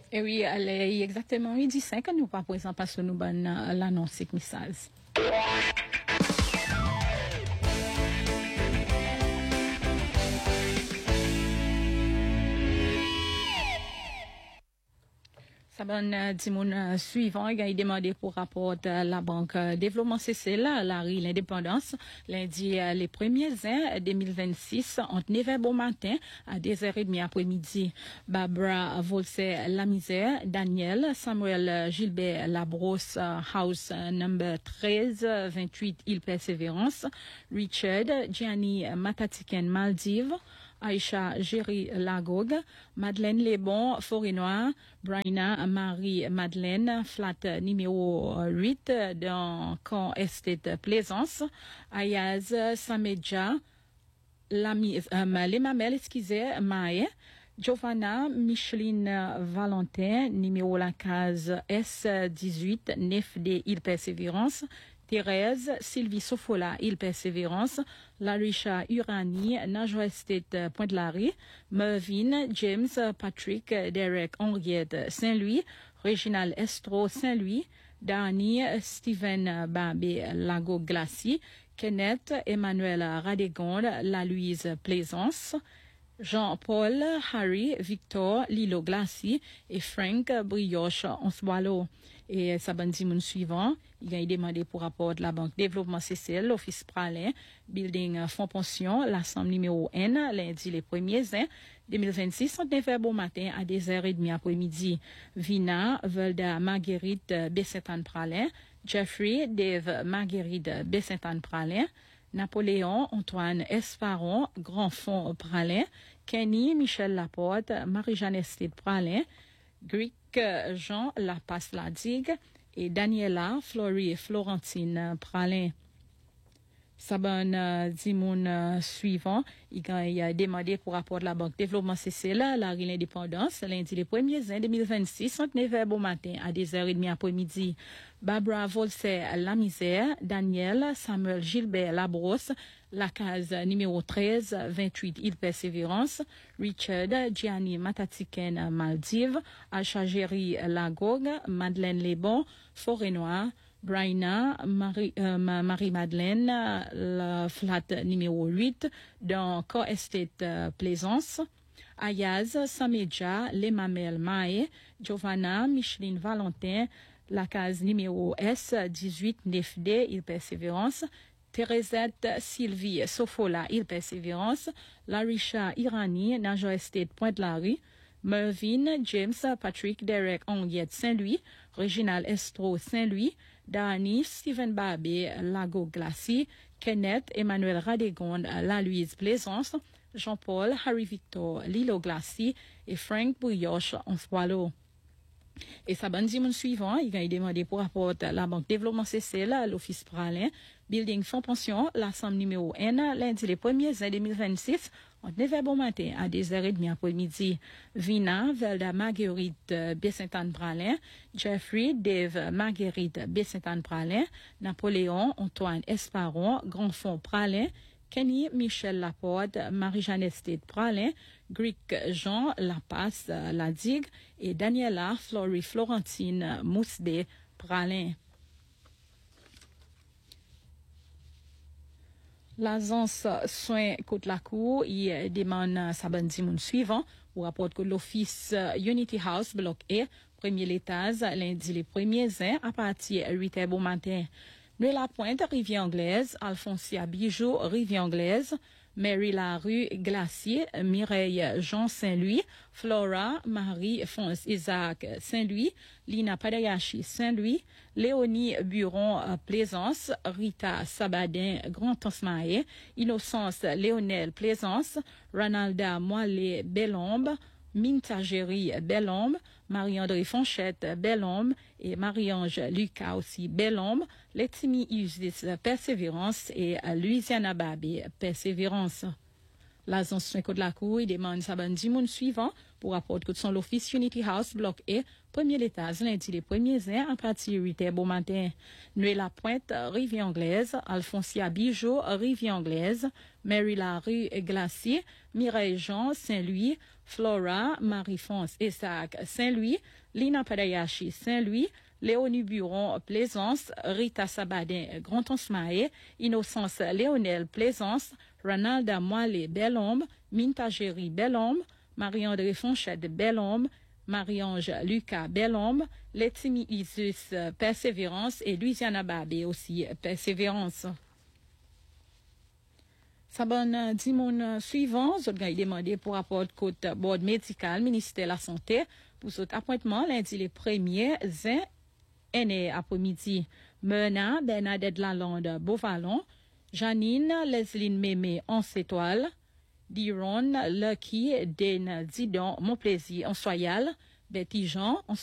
Et oui, elle est exactement midi 5, nous pas présent parce que nous bonne l'annonce message. Saban Dimoun suivant, il a demandé pour rapport de la Banque Développement CCL, la RI l'indépendance, lundi les 1er juin 2026, entre 9h au matin à 10h30 après-midi. Barbara Volse La Misère, Daniel Samuel Gilbert Labrosse, House number 13, 28 Île Persévérance, Richard Gianni Matatiken Maldives, Aïcha Géry Lagog, Madeleine Lebon, Forêt-Noire, Braina Marie-Madeleine, flat numéro 8 dans Camp Estate Plaisance, Ayaz Samedja, les mamelles, excusez, Maë, Giovanna Micheline Valentin, numéro la case S18, 9D Île Persévérance, Thérèse, Sylvie Sofola, Île Persévérance, Larisha Urani, Najwa Estate, Pointe-Larry, Mervyn, James, Patrick, Derek, Henriette, Saint-Louis, Réginal Estro, Saint-Louis, Dani, Steven Babé, Lago Glacis, Kenneth, Emmanuel Radegonde, La Louise Plaisance, Jean-Paul, Harry, Victor, Lilo Glacis et Frank Brioche Onswalo. Et ça bandi moun suivant, il a demandé pour rapport de la Banque Développement CCL, l'Office Pralin, Building Fonds Pension, l'Assemblée numéro N, lundi les 1er juin 2026, entre 9h bon matin à 10h30 après-midi. Vina, Velda Marguerite Bessentan Pralin, Jeffrey, Dave Marguerite Bessentan Pralin, Napoléon, Antoine Esparon, Grand Fond Pralin, Kenny, Michel Laporte, Marie-Jeanne Estide Pralin, Gric Jean Lapasse Ladigue et Daniela Florie Florentine Pralin. Saban Dimoun suivant, il a demandé pour rapport de la Banque Développement CCL, la RI l'indépendance, lundi le 1er juin 2026, entre 9h bon matin à 10h30 après-midi. Barbara Volse La Misère, Daniel Samuel Gilbert Labrosse, la case numéro 13, 28 Île Persévérance, Richard Gianni Matatiken Maldives, Acha Géry Lagog, Madeleine Lebon, Forêt-Noire, Braina, Marie-Madeleine, la flat numéro 8 dans Camp Estate Plaisance, Ayaz Samedja, Les Mamelles Maë, Giovanna Micheline Valentin, la case numéro S18 9D, Île Persévérance, Thérésette Sylvie Sofola, Île Persévérance, Larisha Irani, Najwa Estate Pointe-Larry, Mervyn, James, Patrick, Derek, Henriette, Saint-Louis, Réginal Estro, Saint-Louis, Dani, Steven Babé, Lago Glacis, Kenneth, Emmanuel Radegonde, La Louise Plaisance, Jean-Paul, Harry Victor, Lilo Glacis et Frank Brioche Onswalo. Et ça bandi mon suivant, il a demandé pour rapport la Banque Développement CCL, l'Office Pralin, Building Fonds Pension, l'Assemblée numéro N, lundi le 1er juin 2026, entre 9h bon matin à 10h30 après-midi. Vina, Velda Marguerite Bessentan Pralin, Jeffrey, Dave Marguerite Bessentan Pralin, Napoléon, Antoine Esparon, Grand Fond Pralin, Kenny Michel Laporte, Marie-Jeanne Estide Pralin, Gric Jean Lapasse Ladigue et Daniela Florie Florentine Mousde Pralin. L'agence soins Côte-la-Cour, il demande sa bandi moun suivant ou rapporte que l'office Unity House Bloc A, premier étage, lundi le 1er juin à partir de 8h bon matin. Nuit la Pointe, Rivière Anglaise, Alfonsia Bijou, Rivière Anglaise, Mary Larue, Glacier, Mireille Jean Saint-Louis, Flora, Marie Fonce Isaac Saint-Louis, Lina Padayashi Saint-Louis, Léonie Buron Plaisance, Rita Sabadin Grand Tosmaé, Innocence Léonel Plaisance, Ranalda Moillet Bellombe, Minta Géry Bellombe, Marie-André Fonchette Bellombe et Marie-Ange Lucas aussi Bellombe, Letimi Isis Persévérance et Louisiana Babé Persévérance. L'agence Côte de la Cour demande sa bandi moun suivant pour rapport que son l'office Unity House, bloc E, premier étage, lundi les premiers ans, en partie 8h bon matin. Nuit la Pointe, Rivière Anglaise, Alfonsia Bijou, Rivière Anglaise, Mary Larue Glacier, Mireille Jean, Saint-Louis, Flora, Marie-France, Isaac, Saint-Louis, Lina Padayashi, Saint-Louis, Léonie Buron, Plaisance, Rita Sabadin, Grand-Onsmaé, Innocence Léonel, Plaisance, Ronalda Moillet, Belle-Ombre, Minta Géry, Belle-Ombre, Marie-André Fonchette, Belle-Ombre, Marie-Ange Lucas, Belle-Ombre, Letimi Isus, Persévérance et Louisiana Babé aussi, Persévérance. Sabon Dimon suivant, je vais demander pour rapport de côte board médical, ministère de la Santé, pour cet appointement lundi les premiers aînés après-midi. Mena Bernadette Lalande, Beauvalon, Janine Lesline Mémé, 11 étoiles, Diron Lucky, Den Didon, Mon Plaisir, en Soyal, Betty Jean,